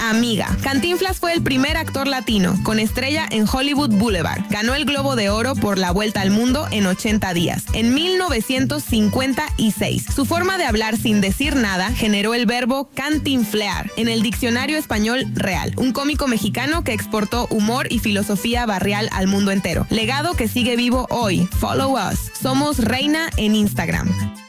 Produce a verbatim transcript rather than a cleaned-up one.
Amiga. Cantinflas fue el primer actor latino con estrella en Hollywood Boulevard. Ganó el Globo de Oro por La Vuelta al Mundo en ochenta días, en mil novecientos cincuenta y seis. Su forma de hablar sin decir nada generó el verbo cantinflear en el Diccionario Español Real, un cómico mexicano que exportó humor y filosofía barrial al mundo entero. Legado que sigue vivo hoy. Follow us. Somos Reina en Instagram.